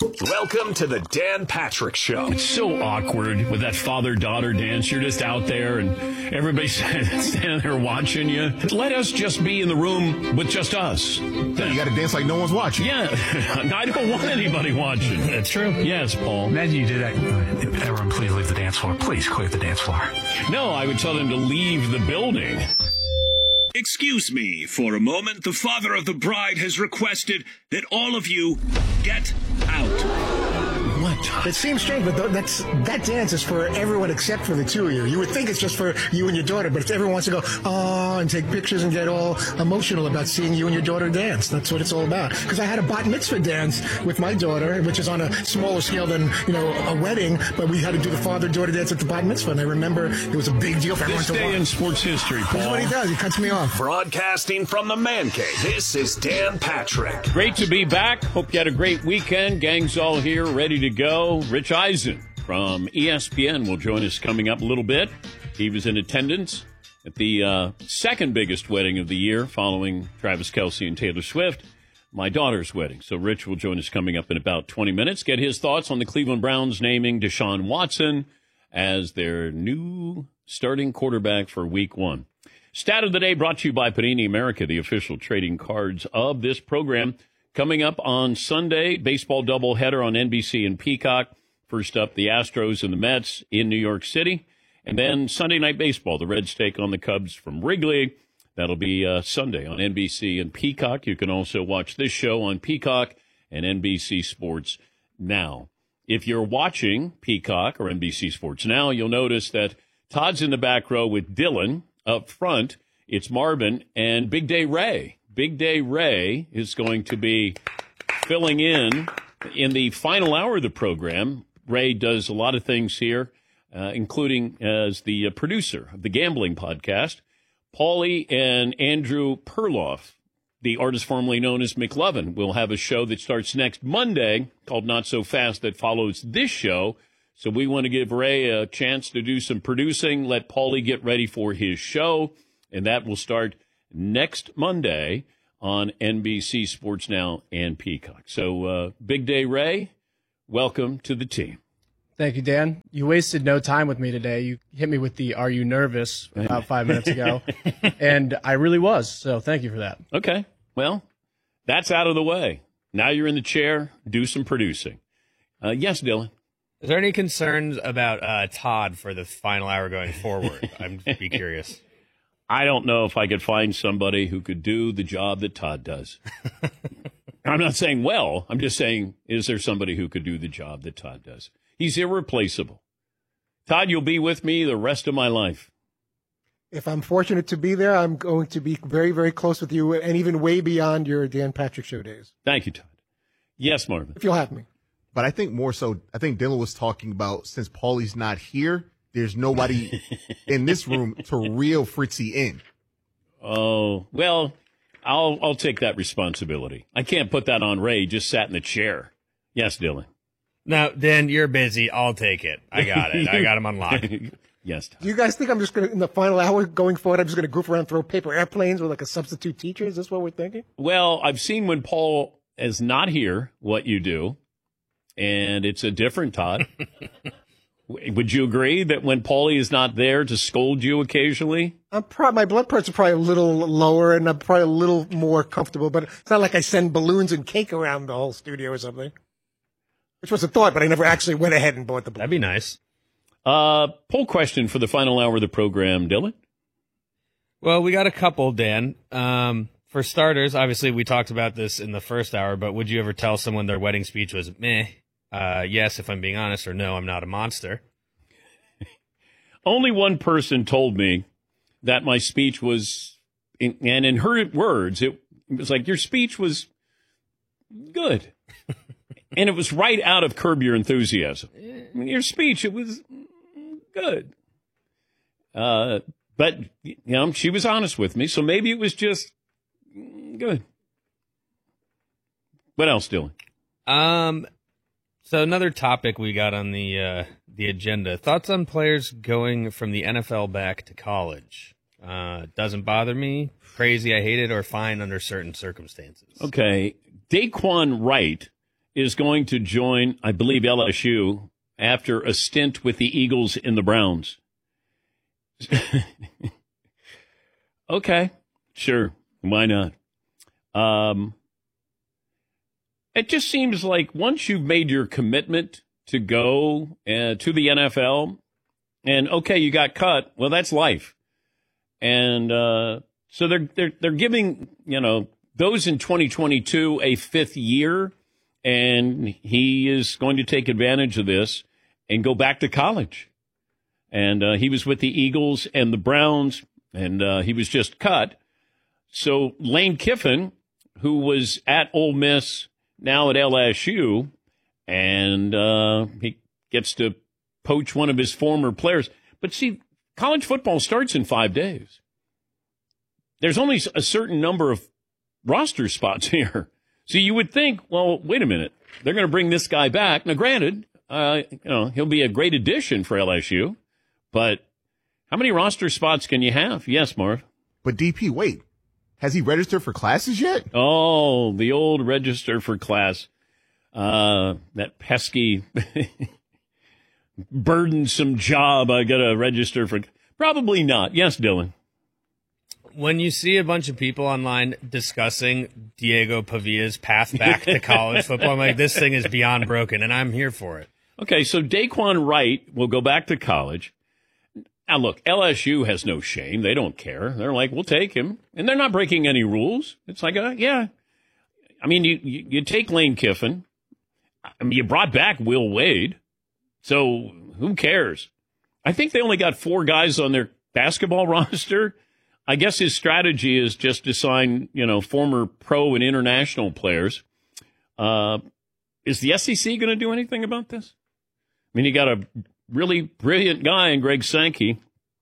Welcome to the Dan Patrick Show. It's so awkward with that father-daughter dance. You're just out there and everybody's standing there watching you. Let us just be in the room with just us. You got to dance like no one's watching. Yeah, I don't want anybody watching. That's true. Yes, Paul. Imagine you did that. Everyone, please leave the dance floor. Please clear the dance floor. No, I would tell them to leave the building. Excuse me for a moment. The father of the bride has requested that all of you get out. What? It seems strange, but that dance is for everyone except for the two of you. You would think it's just for you and your daughter, but it's everyone wants to go, oh, and take pictures and get all emotional about seeing you and your daughter dance. That's what it's all about. Because I had a bat mitzvah dance with my daughter, which is on a smaller scale than, a wedding, but we had to do the father-daughter dance at the bat mitzvah, and I remember it was a big deal for everyone This to watch. day in sports history, Paul. That's what he does. He cuts me off. Broadcasting from the man cave, this is Dan Patrick. Great to be back. Hope you had a great weekend. Gang's all here, ready to go. Rich Eisen from ESPN will join us coming up a little bit. He was in attendance at the second biggest wedding of the year following Travis Kelce and Taylor Swift, my daughter's wedding. So Rich will join us coming up in about 20 minutes. Get his thoughts on the Cleveland Browns naming Deshaun Watson as their new starting quarterback for Week 1. Stat of the day brought to you by Panini America, the official trading cards of this program. Coming up on Sunday, baseball doubleheader on NBC and Peacock. First up, the Astros and the Mets in New York City. And then Sunday Night Baseball, the Reds take on the Cubs from Wrigley. That'll be Sunday on NBC and Peacock. You can also watch this show on Peacock and NBC Sports Now. If you're watching Peacock or NBC Sports Now, you'll notice that Todd's in the back row with Dylan. Up front, it's Marvin and Big Day Ray. Big Day Ray is going to be filling in the final hour of the program. Ray does a lot of things here, including as the producer of the Gambling Podcast. Paulie and Andrew Perloff, the artist formerly known as McLovin, will have a show that starts next Monday called Not So Fast that follows this show. So we want to give Ray a chance to do some producing, let Paulie get ready for his show, and that will start next Monday on NBC Sports Now and Peacock. So, Big Day Ray, welcome to the team. Thank you, Dan. You wasted no time with me today. You hit me with the "Are you nervous?" about 5 minutes ago, and I really was, so thank you for that. Okay, well, that's out of the way. Now you're in the chair. Do some producing. Yes, Dylan. Is there any concerns about Todd for the final hour going forward? I'm be curious. I don't know if I could find somebody who could do the job that Todd does. I'm not saying well. I'm just saying, is there somebody who could do the job that Todd does? He's irreplaceable. Todd, you'll be with me the rest of my life. If I'm fortunate to be there, I'm going to be very, very close with you and even way beyond your Dan Patrick Show days. Thank you, Todd. Yes, Marvin. If you'll have me. But I think more so, I think Dylan was talking about since Paulie's not here, there's nobody in this room to reel Fritzy in. Oh, well, I'll take that responsibility. I can't put that on Ray. He just sat in the chair. Yes, Dylan. No, Dan, you're busy. I'll take it. I got it. I got him on lock. Yes, Todd. Do you guys think I'm just going to, in the final hour going forward, I'm just going to goof around and throw paper airplanes with like a substitute teacher? Is this what we're thinking? Well, I've seen when Paul is not here what you do, and it's a different Todd. Would you agree that when Paulie is not there to scold you occasionally? My blood pressure is probably a little lower, and I'm probably a little more comfortable, but it's not like I send balloons and cake around the whole studio or something. Which was a thought, but I never actually went ahead and bought the balloon. That'd be nice. Poll question for the final hour of the program, Dylan? Well, we got a couple, Dan. For starters, obviously we talked about this in the first hour, but would you ever tell someone their wedding speech was meh? Yes, if I'm being honest, or no, I'm not a monster. Only one person told me that my speech was, and in her words, it was like, your speech was good. And it was right out of Curb Your Enthusiasm. Your speech, it was good. But, she was honest with me, so maybe it was just good. What else, Dylan? So another topic we got on the agenda. Thoughts on players going from the NFL back to college? Doesn't bother me. Crazy, I hate it, or fine under certain circumstances. Okay. Daquan Wright is going to join, I believe, LSU after a stint with the Eagles and the Browns. Okay, sure. Why not? It just seems like once you've made your commitment to go to the NFL, and okay, you got cut. Well, that's life, and so they're giving those in 2022 a fifth year, and he is going to take advantage of this and go back to college. And he was with the Eagles and the Browns, and he was just cut. So Lane Kiffin, who was at Ole Miss, now at LSU, and he gets to poach one of his former players. But see, college football starts in 5 days. There's only a certain number of roster spots here. So you would think, well, wait a minute, they're going to bring this guy back. Now, granted, he'll be a great addition for LSU, but how many roster spots can you have? Yes, Marv. But DP, wait. Has he registered for classes yet? Oh, the old register for class. That pesky, burdensome job I got to register for. Probably not. Yes, Dylan. When you see a bunch of people online discussing Diego Pavilla's path back to college football, I'm like, this thing is beyond broken, and I'm here for it. Okay, so Daquan Wright will go back to college. Now, look, LSU has no shame. They don't care. They're like, we'll take him. And they're not breaking any rules. It's like, yeah. I mean, you take Lane Kiffin. I mean, you brought back Will Wade. So who cares? I think they only got 4 guys on their basketball roster. I guess his strategy is just to sign, former pro and international players. Is the SEC going to do anything about this? I mean, you got a really brilliant guy in Greg Sankey.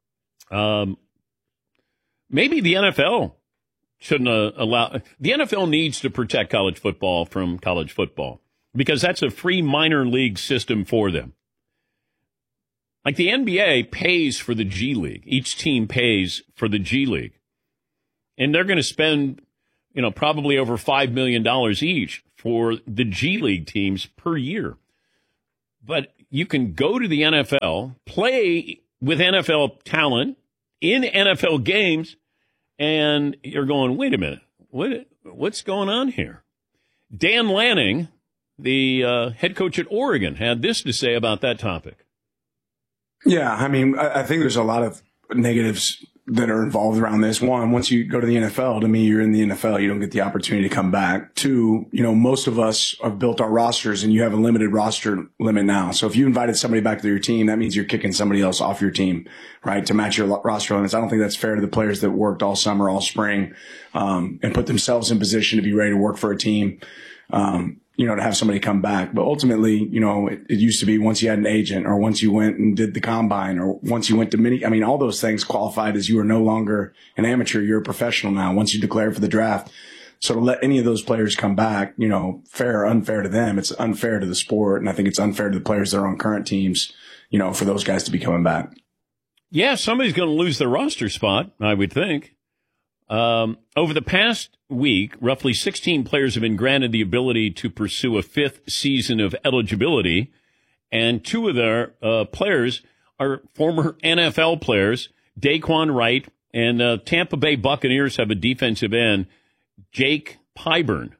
Maybe the NFL shouldn't allow. The NFL needs to protect college football from college football because that's a free minor league system for them. Like the NBA pays for the G League. Each team pays for the G League. And they're going to spend, probably over $5 million each for the G League teams per year. But you can go to the NFL, play with NFL talent in NFL games, and you're going, wait a minute, what's going on here? Dan Lanning, the head coach at Oregon, had this to say about that topic. Yeah, I mean, I think there's a lot of negatives that are involved around this. One, once you go to the NFL, to me, you're in the NFL. You don't get the opportunity to come back. Two, most of us have built our rosters and you have a limited roster limit now. So if you invited somebody back to your team, that means you're kicking somebody else off your team, right? To match your roster limits. I don't think that's fair to the players that worked all summer, all spring, and put themselves in position to be ready to work for a team. To have somebody come back. But ultimately, it used to be once you had an agent or once you went and did the combine or once you went to all those things qualified as you are no longer an amateur. You're a professional now once you declare for the draft. So to let any of those players come back, fair or unfair to them, it's unfair to the sport. And I think it's unfair to the players that are on current teams, for those guys to be coming back. Yeah, somebody's going to lose their roster spot, I would think. Over the past week, roughly 16 players have been granted the ability to pursue a 5th season of eligibility, and 2 of their players are former NFL players, Daquan Wright, and Tampa Bay Buccaneers have a defensive end, Jake Pyburn.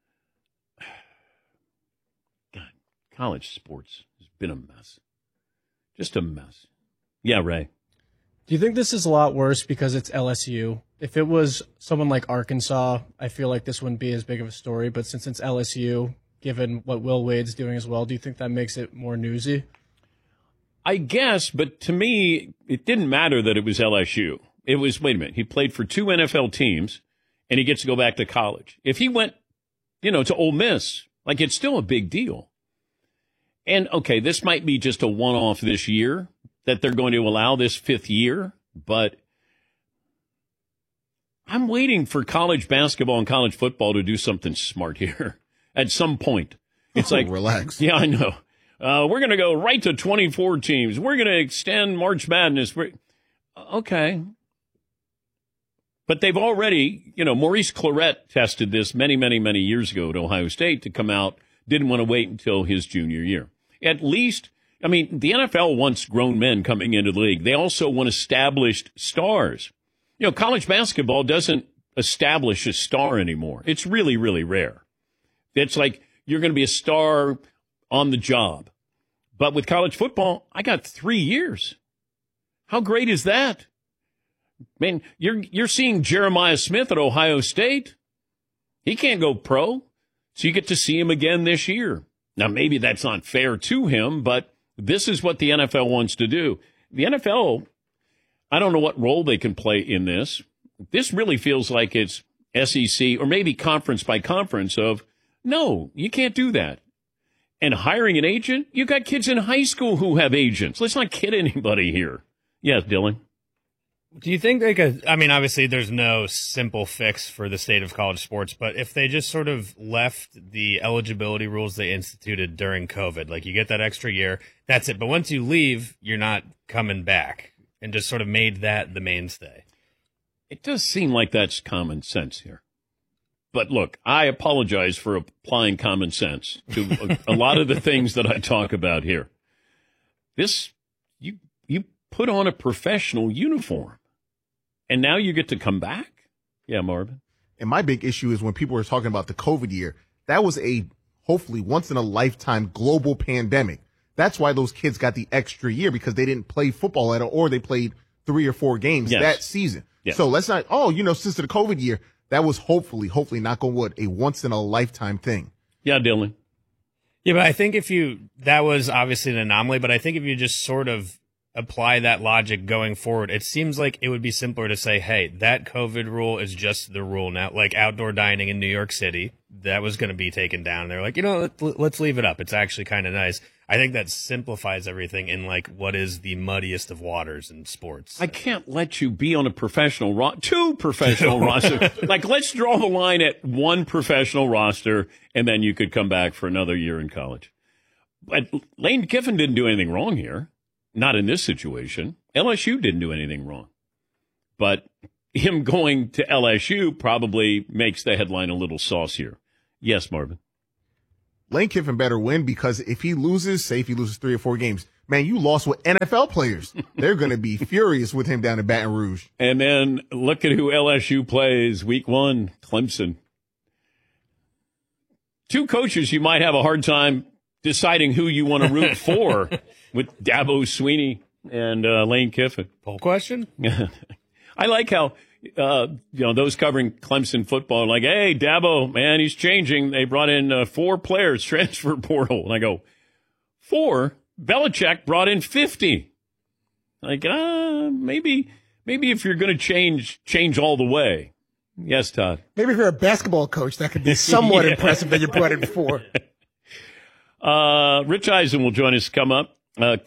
God, college sports has been a mess. Just a mess. Yeah, Ray. Do you think this is a lot worse because it's LSU? If it was someone like Arkansas, I feel like this wouldn't be as big of a story. But since it's LSU, given what Will Wade's doing as well, do you think that makes it more newsy? I guess, but to me, it didn't matter that it was LSU. It was, wait a minute, he played for 2 NFL teams, and he gets to go back to college. If he went, to Ole Miss, it's still a big deal. And, okay, this might be just a one-off this year, that they're going to allow this 5th year, but I'm waiting for college basketball and college football to do something smart here at some point. It's relax. Yeah, I know. We're going to go right to 24 teams. We're going to extend March Madness. Okay. But they've already, Maurice Clarett tested this many, many, many years ago at Ohio State to come out didn't want to wait until his junior year. At least, I mean, the NFL wants grown men coming into the league. They also want established stars. You know, college basketball doesn't establish a star anymore. It's really, really rare. It's like you're going to be a star on the job. But with college football, I got 3 years. How great is that? Man, you're seeing Jeremiah Smith at Ohio State. He can't go pro, so you get to see him again this year. Now, maybe that's not fair to him, but this is what the NFL wants to do. The NFL, I don't know what role they can play in this. This really feels like it's SEC or maybe conference by conference of, no, you can't do that. And hiring an agent, you got kids in high school who have agents. Let's not kid anybody here. Yes, Dylan. Do you think they could, I mean, obviously there's no simple fix for the state of college sports, but if they just sort of left the eligibility rules they instituted during COVID, like you get that extra year, that's it. But once you leave, you're not coming back, and just sort of made that the mainstay. It does seem like that's common sense here. But look, I apologize for applying common sense to a lot of the things that I talk about here. This, you put on a professional uniform, and now you get to come back? Yeah, Marvin. And my big issue is when people were talking about the COVID year, that was a hopefully once-in-a-lifetime global pandemic. That's why those kids got the extra year, because they didn't play football at all, or they played 3 or 4 games that season. Yes. So let's not, since the COVID year, that was hopefully, knock on wood, a once-in-a-lifetime thing. Yeah, Dylan. Yeah, but I think that was obviously an anomaly, but I think if you just sort of apply that logic going forward, it seems like it would be simpler to say, hey, that COVID rule is just the rule now. Like outdoor dining in New York City, that was going to be taken down. They're like, let's leave it up. It's actually kind of nice. I think that simplifies everything in like what is the muddiest of waters in sports. I can't let you be on a professional two professional roster. Like, let's draw the line at one professional roster, and then you could come back for another year in college. But Lane Kiffin didn't do anything wrong here. Not in this situation. LSU didn't do anything wrong. But him going to LSU probably makes the headline a little saucier. Yes, Marvin. Lane Kiffin better win, because if he loses, say if he loses 3 or 4 games, man, you lost with NFL players. They're going to be furious with him down in Baton Rouge. And then look at who LSU plays week 1, Clemson. 2 coaches you might have a hard time deciding who you want to root for with Dabo Swinney and Lane Kiffin. Poll question? I like how those covering Clemson football are like, hey, Dabo, man, he's changing. They brought in 4 players, transfer portal. And I go, 4? Belichick brought in 50. Like, maybe if you're going to change all the way. Yes, Todd. Maybe if you're a basketball coach, that could be somewhat impressive that you brought in 4. Rich Eisen will join us coming up.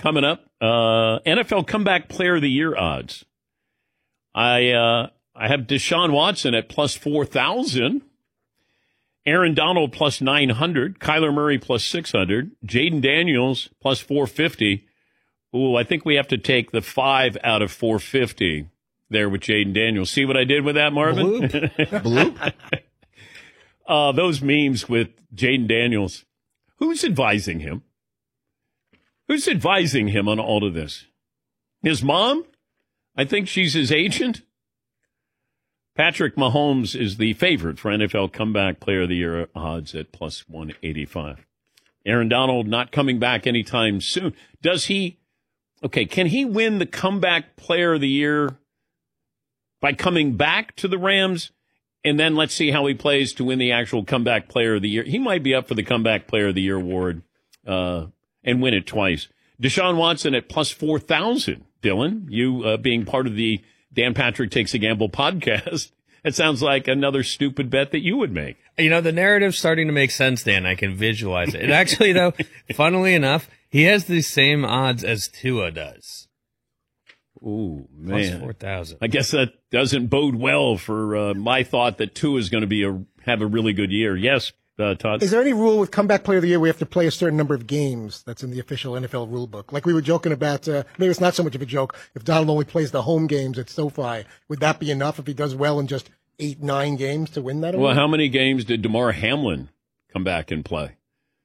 NFL Comeback Player of the Year odds. I have Deshaun Watson at plus 4,000, Aaron Donald plus 900, Kyler Murray plus 600, Jaden Daniels plus 450. Ooh, I think we have to take the 5 out of 450 there with Jaden Daniels. See what I did with that, Marvin? Bloop. Those memes with Jaden Daniels. Who's advising him? Who's advising him on all of this? His mom? I think she's his agent. Patrick Mahomes is the favorite for NFL Comeback Player of the Year odds at plus 185. Aaron Donald not coming back anytime soon. Can he win the Comeback Player of the Year by coming back to the Rams? And then let's see how he plays to win the actual Comeback Player of the Year. He might be up for the Comeback Player of the Year award and win it twice. Deshaun Watson at plus 4,000. Dylan, you being part of the Dan Patrick Takes a Gamble podcast, it sounds like another stupid bet that you would make. The narrative's starting to make sense, Dan. I can visualize it. And actually, though, funnily enough, he has the same odds as Tua does. Ooh, man. Plus 4,000. I guess that doesn't bode well for my thought that Tua is going to have a really good year. Yes, Todd? Is there any rule with Comeback Player of the Year we have to play a certain number of games that's in the official NFL rule book? Like we were joking about, maybe it's not so much of a joke, if Donald only plays the home games at SoFi, would that be enough if he does well in just 8-9 games to win that award? Well, how many games did DeMar Hamlin come back and play?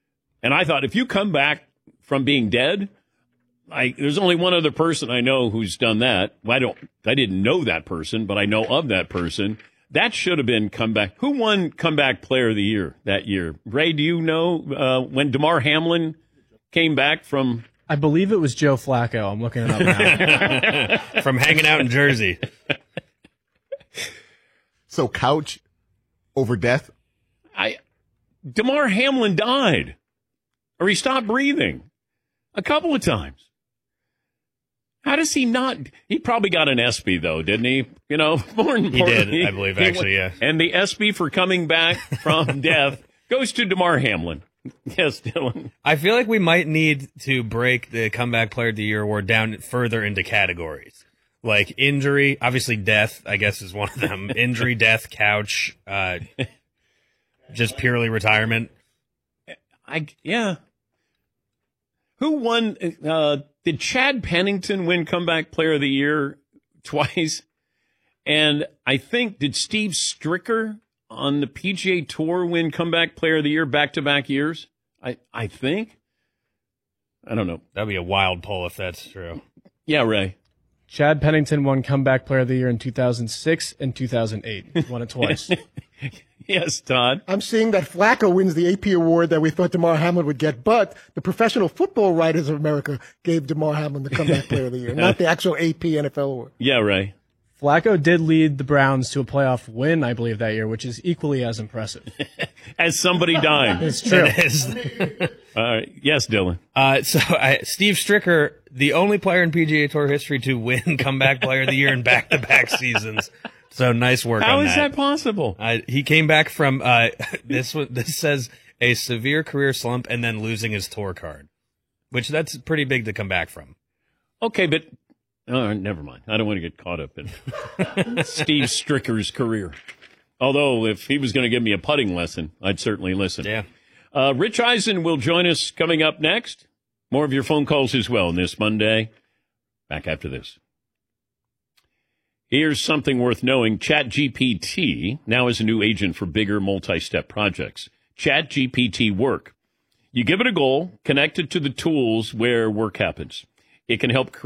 And I thought, if you come back from being dead, there's only one other person I know who's done that. Well, I didn't know that person, but I know of that person. That should have been comeback. Who won comeback player of the year that year? Ray, do you know when DeMar Hamlin came back from? I believe it was Joe Flacco. I'm looking it up now. From hanging out in Jersey. So couch over death? DeMar Hamlin died. Or he stopped breathing a couple of times. How does he not? He probably got an ESPY, though, didn't he? You know, more importantly. He did, I believe, actually, yeah. And the ESPY for coming back from death goes to DeMar Hamlin. Yes, Dylan. I feel like we might need to break the Comeback Player of the Year award down further into categories. Like injury, obviously death, I guess, is one of them. Injury, death, couch, just purely retirement. Yeah. Who won? Did Chad Pennington win Comeback Player of the Year twice? And I think, did Steve Stricker on the PGA Tour win Comeback Player of the Year back-to-back years? I think. I don't know. That'd be a wild poll if that's true. Yeah, Ray. Chad Pennington won Comeback Player of the Year in 2006 and 2008. He won it twice. Yes, Todd. I'm seeing that Flacco wins the AP award that we thought DeMar Hamlin would get, but the Professional Football Writers of America gave DeMar Hamlin the Comeback Player of the Year, not the actual AP NFL award. Yeah, Ray. Flacco did lead the Browns to a playoff win, I believe, that year, which is equally as impressive. As somebody dying. It's true. It is. All right. Yes, Dylan. Steve Stricker, the only player in PGA Tour history to win Comeback Player of the Year in back-to-back seasons. So nice work on that. How is that possible? He came back from this says a severe career slump and then losing his tour card, which that's pretty big to come back from. Okay, but never mind. I don't want to get caught up in Steve Stricker's career. Although if he was going to give me a putting lesson, I'd certainly listen. Yeah. Rich Eisen will join us coming up next. More of your phone calls as well on this Monday. Back after this. Here's something worth knowing. ChatGPT now is a new agent for bigger multi-step projects. ChatGPT Work. You give it a goal, connect it to the tools where work happens. It can help